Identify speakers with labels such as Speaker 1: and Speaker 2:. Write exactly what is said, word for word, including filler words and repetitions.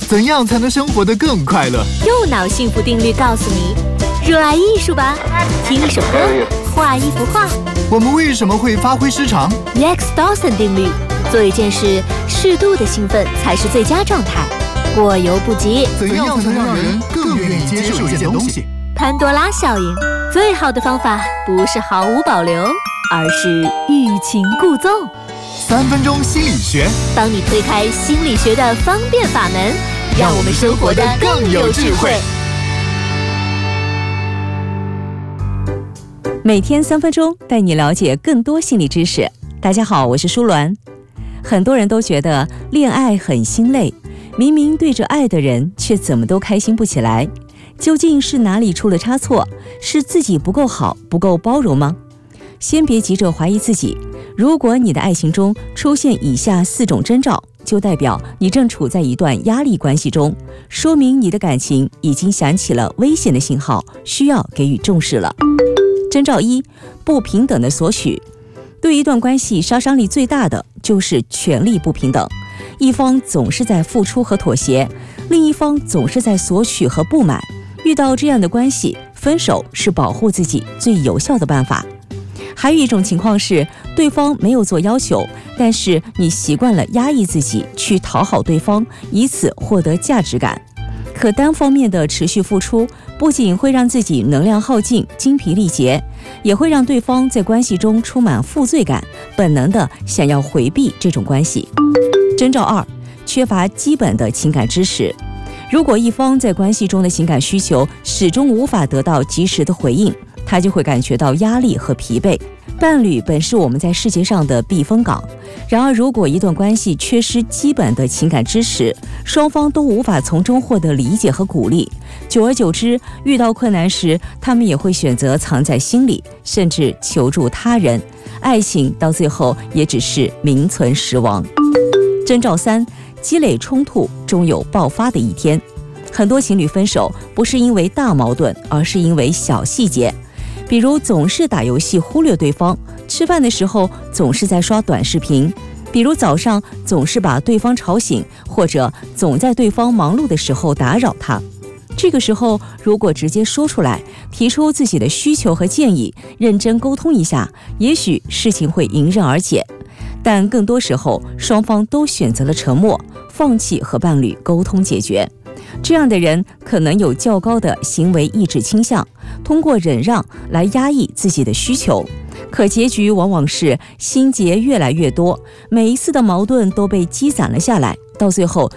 Speaker 1: 怎样才能生活得更快乐？
Speaker 2: 右脑幸福定律告诉你，热爱艺术吧，听一首歌，画一幅画。
Speaker 1: 我们为什么会发挥失常
Speaker 2: Rex Dawson 定律，做一件事，适度的兴奋才是最佳状态，过犹不及。
Speaker 1: 怎样才能让人更愿意接受一件东西？
Speaker 2: 潘多拉效应，最好的方法不是毫无保留，而是欲擒故纵。
Speaker 1: 三分钟心理学，
Speaker 2: 帮你推开心理学的方便法门，让我们生活得更有智慧。
Speaker 3: 每天三分钟，带你了解更多心理知识。大家好，我是舒鸾。很多人都觉得恋爱很心累，明明对着爱的人，却怎么都开心不起来。究竟是哪里出了差错？是自己不够好，不够包容吗？先别急着怀疑自己，如果你的爱情中出现以下四种征兆，就代表你正处在一段压力关系中，说明你的感情已经响起了危险的信号，需要给予重视了。征兆一，不平等的索取。对一段关系杀伤力最大的就是权力不平等，一方总是在付出和妥协，另一方总是在索取和不满。遇到这样的关系，分手是保护自己最有效的办法。还有一种情况是，对方没有做要求，但是你习惯了压抑自己去讨好对方，以此获得价值感。可单方面的持续付出，不仅会让自己能量耗尽、精疲力竭，也会让对方在关系中充满负罪感，本能的想要回避这种关系。征兆二，缺乏基本的情感支持。如果一方在关系中的情感需求始终无法得到及时的回应，他就会感觉到压力和疲惫。伴侣本是我们在世界上的避风港，然而如果一段关系缺失基本的情感支持，双方都无法从中获得理解和鼓励，久而久之，遇到困难时，他们也会选择藏在心里，甚至求助他人。爱情到最后也只是名存实亡。征兆三，积累冲突终有爆发的一天。很多情侣分手不是因为大矛盾，而是因为小细节，比如总是打游戏忽略对方，吃饭的时候总是在刷短视频，比如早上总是把对方吵醒，或者总在对方忙碌的时候打扰他。这个时候如果直接说出来，提出自己的需求和建议，认真沟通一下，也许事情会迎刃而解。但更多时候，双方都选择了沉默，放弃和伴侣沟通解决。这样的人可能有较高的行为抑制倾向，通过忍让来压抑自己的需求，可结局往往是心结越来越多，每一次的矛盾都被积攒了下来，到最后